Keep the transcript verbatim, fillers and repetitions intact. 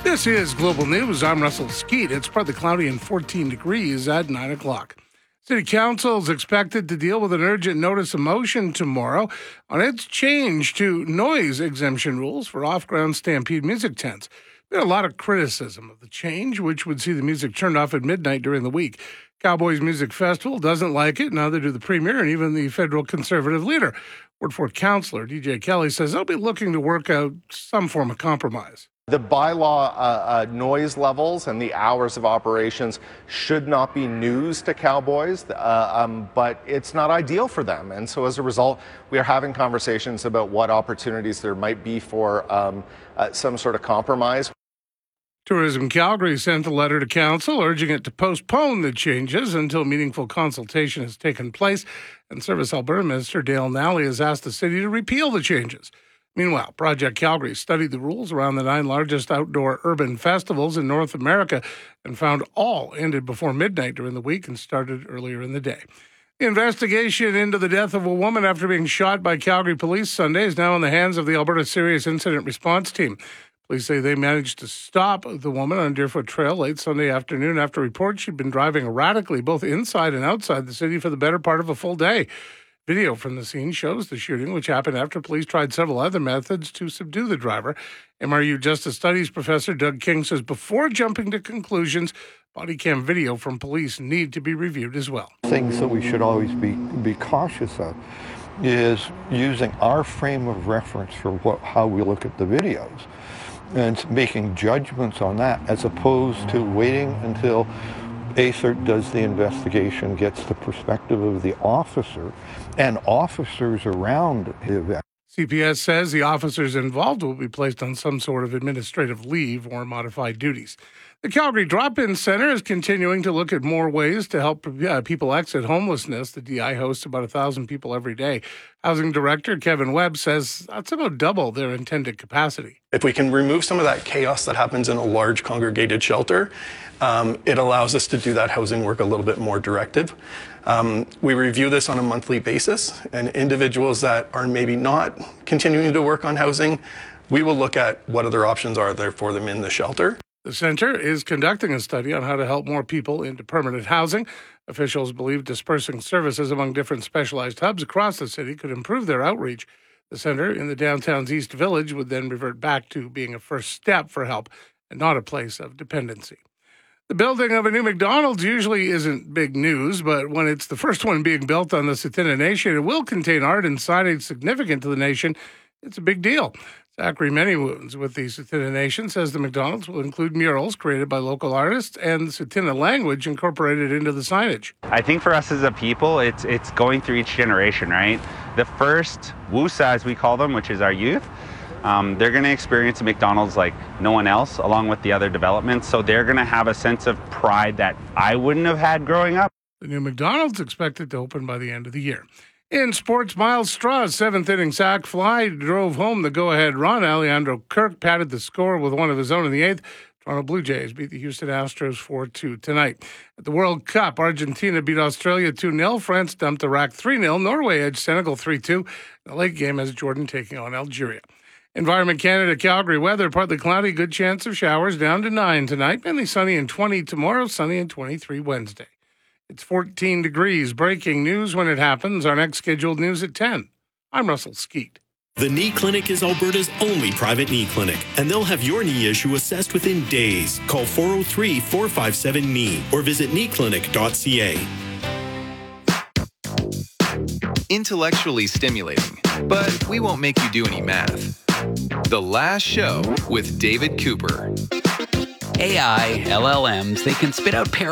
This is Global News. I'm Russell Skeet. It's partly cloudy and fourteen degrees at nine o'clock. City Council is expected to deal with an urgent notice of motion tomorrow on its change to noise exemption rules for off-ground Stampede music tents. There's been a lot of criticism of the change, which would see the music turned off at midnight during the week. Cowboys Music Festival doesn't like it, neither do the Premier and even the federal Conservative leader. Woodford Councillor D J Kelly says they'll be looking to work out some form of compromise. The bylaw uh, uh, noise levels and the hours of operations should not be news to Cowboys, uh, um, but it's not ideal for them. And so as a result, we are having conversations about what opportunities there might be for um, uh, some sort of compromise. Tourism Calgary sent a letter to Council urging it to postpone the changes until meaningful consultation has taken place, and Service Alberta Minister Dale Nally has asked the city to repeal the changes. Meanwhile, Project Calgary studied the rules around the nine largest outdoor urban festivals in North America and found all ended before midnight during the week and started earlier in the day. The investigation into the death of a woman after being shot by Calgary police Sunday is now in the hands of the Alberta Serious Incident Response Team. Police say they managed to stop the woman on Deerfoot Trail late Sunday afternoon after reports she'd been driving erratically both inside and outside the city for the better part of a full day. Video from the scene shows the shooting, which happened after police tried several other methods to subdue the driver. M R U Justice Studies professor Doug King says before jumping to conclusions, body cam video from police need to be reviewed as well. Things that we should always be, be cautious of is using our frame of reference for what, how we look at the videos and making judgments on that as opposed to waiting until A C E R T does the investigation, gets the perspective of the officer and officers around the event. C P S says the officers involved will be placed on some sort of administrative leave or modified duties. The Calgary Drop-In Center is continuing to look at more ways to help uh, people exit homelessness. The D I hosts about one thousand people every day. Housing Director Kevin Webb says that's about double their intended capacity. If we can remove some of that chaos that happens in a large congregated shelter, um, it allows us to do that housing work a little bit more directive. Um, we review this on a monthly basis, and individuals that are maybe not continuing to work on housing, we will look at what other options are there for them in the shelter. The center is conducting a study on how to help more people into permanent housing. Officials believe dispersing services among different specialized hubs across the city could improve their outreach. The center in the downtown's East Village would then revert back to being a first step for help and not a place of dependency. The building of a new McDonald's usually isn't big news, but when it's the first one being built on the Tsuut'ina Nation, it will contain art and signage significant to the nation. It's a big deal. Zachary Manywounds with the Tsuut'ina Nation says the McDonald's will include murals created by local artists and the Tsuut'ina language incorporated into the signage. I think for us as a people, it's it's going through each generation, right? The first Wusa, as we call them, which is our youth, um, they're going to experience a McDonald's like no one else, along with the other developments. So they're going to have a sense of pride that I wouldn't have had growing up. The new McDonald's expected to open by the end of the year. In sports, Miles Straw's seventh-inning sac fly drove home the go-ahead run. Alejandro Kirk padded the score with one of his own in the eighth. Toronto Blue Jays beat the Houston Astros four two tonight. At the World Cup, Argentina beat Australia two nil. France dumped Iraq three nil. Norway edged Senegal three two. The late game has Jordan taking on Algeria. Environment Canada, Calgary weather, partly cloudy, good chance of showers, down to nine tonight. Mainly sunny and twenty tomorrow, sunny and twenty-three Wednesday. It's fourteen degrees. Breaking news when it happens. Our next scheduled news at ten. I'm Russell Skeet. The Knee Clinic is Alberta's only private knee clinic, and they'll have your knee issue assessed within days. Call four oh three, four five seven, K N E E or visit knee clinic dot c a. Intellectually stimulating, but we won't make you do any math. The Last Show with David Cooper. A I, L L Ms, they can spit out paragraphs